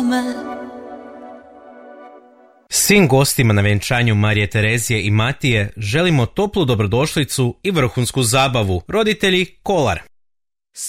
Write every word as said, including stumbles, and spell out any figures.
tome. Svim gostima na vjenčanju Marije Terezije i Matije želimo toplu dobrodošlicu i vrhunsku zabavu. Roditelji Kolar.